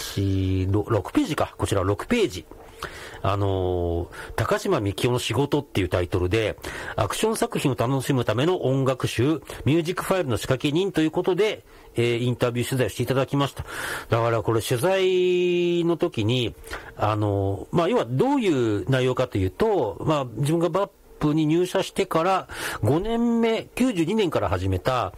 6ページか。こちら6ページ。高島みきおの仕事っていうタイトルで、アクション作品を楽しむための音楽集、ミュージックファイルの仕掛け人ということで、インタビュー取材をしていただきました。だからこれ取材の時に、要はどういう内容かというと、自分がバップに入社してから5年目、92年から始めた、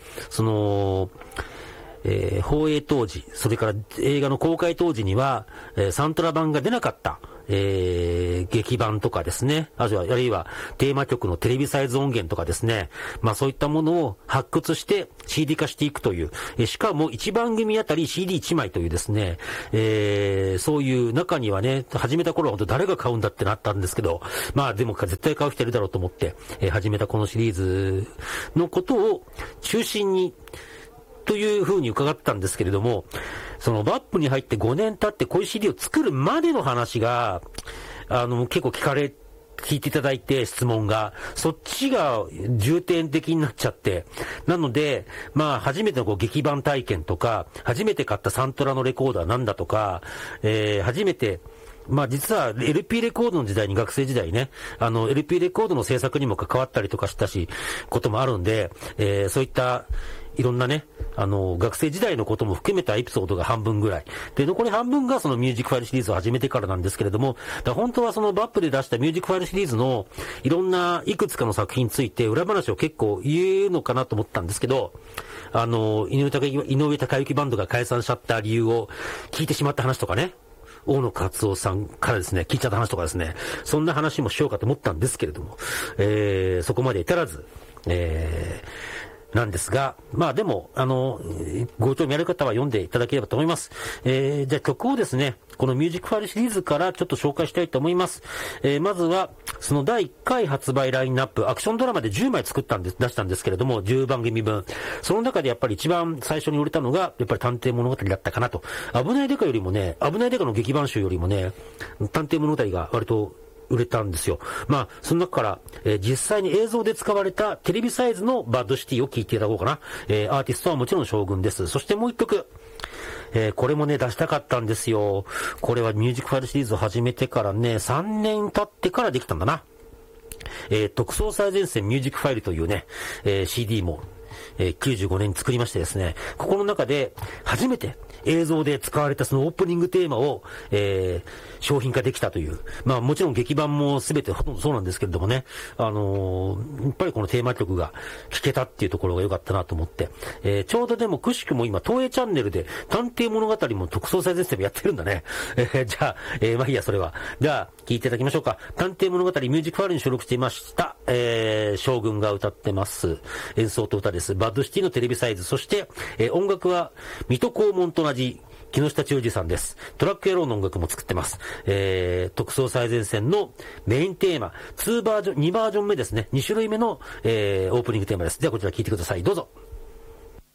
放映当時、それから映画の公開当時には、サントラ版が出なかった、劇版とかですね、あるいはテーマ曲のテレビサイズ音源とかですね、そういったものを発掘して CD 化していくという、しかも1番組あたり CD1 枚というですね、そういう中にはね、始めた頃は本当誰が買うんだってなったんですけど、でも絶対買う人いるだろうと思って、始めたこのシリーズのことを中心にという風に伺ったんですけれども、そのバップに入って5年経ってこういう CD を作るまでの話が、結構聞いていただいて質問が、そっちが重点的になっちゃって、なので、初めての劇版体験とか、初めて買ったサントラのレコーダーなんだとか、初めて、実は LP レコードの時代に学生時代ね、LP レコードの制作にも関わったりとかしたこともあるんで、そういったいろんなね、学生時代のことも含めたエピソードが半分ぐらい。で、残り半分がそのミュージックファイルシリーズを始めてからなんですけれども、本当はそのバップで出したミュージックファイルシリーズのいろんないくつかの作品について裏話を結構言うのかなと思ったんですけど、井上貴之バンドが解散しちゃった理由を聞いてしまった話とかね、大野克夫さんからですね、聞いちゃった話とかですね、そんな話もしようかと思ったんですけれども、そこまで至らず、なんですが、でも、ご興味ある方は読んでいただければと思います。じゃあ曲をですね、このミュージックファイルシリーズからちょっと紹介したいと思います。まずは、その第1回発売ラインナップ、アクションドラマで10枚出したんですけれども、10番組分。その中でやっぱり一番最初に売れたのが、やっぱり探偵物語だったかなと。危ないデカよりもね、危ないデカの劇版集よりもね、探偵物語が割と売れたんですよ。その中から、実際に映像で使われたテレビサイズのバッドシティを聴いていただこうかな。アーティストはもちろん将軍です。そしてもう一曲。これもね、出したかったんですよ。これはミュージックファイルシリーズを始めてからね、3年経ってからできたんだな。特捜最前線ミュージックファイルというね、CD も、95年に作りましてですね、ここの中で初めて映像で使われたそのオープニングテーマを、商品化できたという、もちろん劇版も全てほとんどそうなんですけれどもね、やっぱりこのテーマ曲が聴けたっていうところが良かったなと思って、ちょうどでもくしくも今東映チャンネルで探偵物語も特捜最前線もやってるんだね。じゃあ、いいやそれは。じゃあ聴いていただきましょうか。探偵物語ミュージックファイルに収録していました、将軍が歌ってます。演奏と歌です。バッドシティのテレビサイズ。そして、音楽は水戸黄門と同じ木下千代二さんです。トラック野郎の音楽も作ってます。特捜最前線のメインテーマ、2バージョン目ですね。2種類目の、オープニングテーマです。ではこちら聴いてください。どうぞ。